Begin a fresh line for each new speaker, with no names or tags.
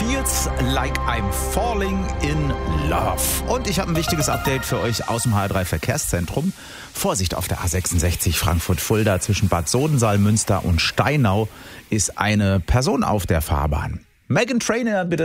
Feels Like I'm Falling in Love. Und ich habe ein wichtiges Update für euch aus dem HR3 Verkehrszentrum. Vorsicht auf der A66 Frankfurt-Fulda zwischen Bad Sodensaal, Münster und Steinau ist eine Person auf der Fahrbahn. Meghan Trainor, bitte.